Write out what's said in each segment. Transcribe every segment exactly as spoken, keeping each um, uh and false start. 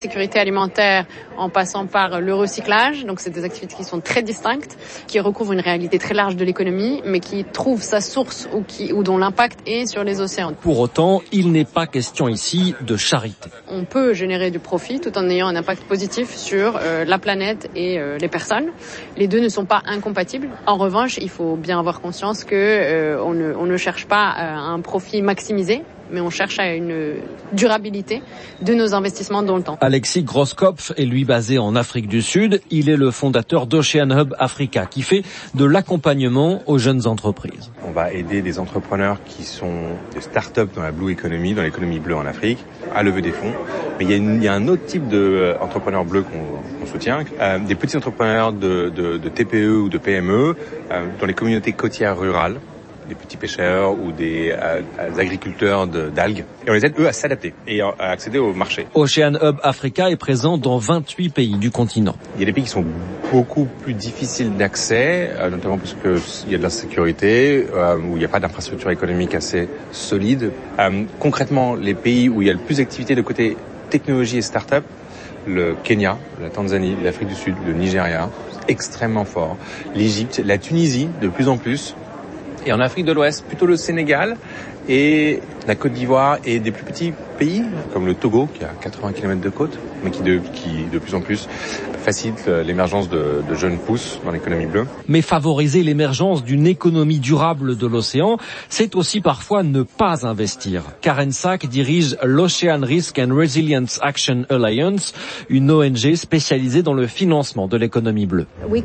Sécurité alimentaire en passant par le recyclage, donc c'est des activités qui sont très distinctes, qui recouvrent une réalité très large de l'économie, mais qui trouvent sa source ou, qui, ou dont l'impact est sur les océans. Pour autant, il n'est pas question ici de charité. On peut générer du profit tout en ayant un impact positif sur euh, la planète et euh, les personnes. Les deux ne sont pas incompatibles. En revanche, il faut bien avoir conscience que euh, on, ne, on ne cherche pas euh, un profit maximisé, mais on cherche à une durabilité de nos investissements dans le temps. Alexis Grosskopf est lui basé en Afrique du Sud. Il est le fondateur d'Ocean Hub Africa, qui fait de l'accompagnement aux jeunes entreprises. On va aider des entrepreneurs qui sont des start-up dans la blue economy, dans l'économie bleue en Afrique, à lever des fonds. Mais il y a, une, il y a un autre type d'entrepreneurs bleus qu'on, qu'on soutient, euh, des petits entrepreneurs de, de, de T P E ou de P M E euh, dans les communautés côtières rurales, des petits pêcheurs ou des euh, agriculteurs de, d'algues. Et on les aide, eux, à s'adapter et à accéder au marché. Ocean Hub Africa est présent dans vingt-huit pays du continent. Il y a des pays qui sont beaucoup plus difficiles d'accès, euh, notamment parce qu'il y a de l'insécurité, euh, où il n'y a pas d'infrastructure économique assez solide. Euh, concrètement, les pays où il y a le plus d'activité de côté technologie et start-up, le Kenya, la Tanzanie, l'Afrique du Sud, le Nigeria, extrêmement fort. L'Égypte, la Tunisie, de plus en plus. Et en Afrique de l'Ouest, plutôt le Sénégal et la Côte d'Ivoire et des plus petits pays, comme le Togo, qui a quatre-vingts kilomètres de côte, mais qui de, qui de plus en plus facilite l'émergence de, de jeunes pousses dans l'économie bleue. Mais favoriser l'émergence d'une économie durable de l'océan, c'est aussi parfois ne pas investir. Karen Sack dirige l'Ocean Risk and Resilience Action Alliance, une O N G spécialisée dans le financement de l'économie bleue.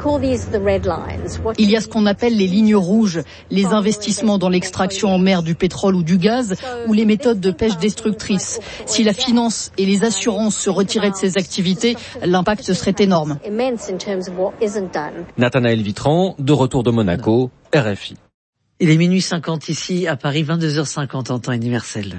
Il y a ce qu'on appelle les lignes rouges, les investissements dans l'extraction en mer du pétrole ou du gaz, ou les méthodes de pêche destructrices. Si la finance et les assurances se retiraient de ces activités, l'impact serait énorme. Nathanaël Vitran, de retour de Monaco, R F I. Il est minuit cinquante ici, à Paris, vingt-deux heures cinquante en temps universel.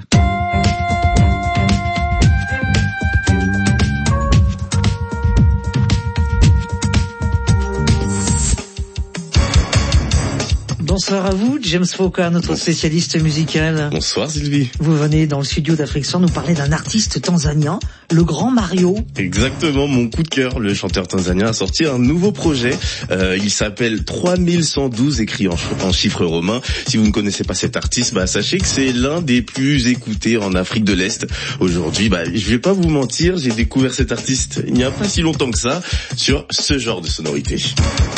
Bonsoir à vous, James Foucault, notre spécialiste musical. Bonsoir Sylvie. Vous venez dans le studio d'Afrique Soir nous parler d'un artiste tanzanien, le Grand Mario. Exactement, mon coup de cœur. Le chanteur tanzanien a sorti un nouveau projet. Euh, il s'appelle trois mille cent douze, écrit en, en chiffres romains. Si vous ne connaissez pas cet artiste, bah sachez que c'est l'un des plus écoutés en Afrique de l'Est. Aujourd'hui, bah je vais pas vous mentir, j'ai découvert cet artiste il n'y a pas si longtemps que ça sur ce genre de sonorité.